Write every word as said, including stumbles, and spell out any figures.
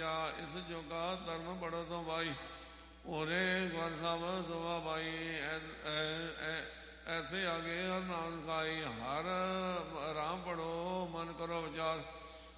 ਜਾ ਇਸ ਜੋਗਾ ਧਰਮ ਬੜੋ ਤੋਂ ਬਾਈ ਉਰੇ ਗੁਰ ਸਾਹਿਬ ਸੋਭਾ ਬਾਈ ਐਸੇ ਆਗੇ ਹਰ ਨਾਮ ਖਾਈ ਹਰ ਰਾਮ ਪੜੋ ਮਨ ਕਰੋ ਵਿਚਾਰ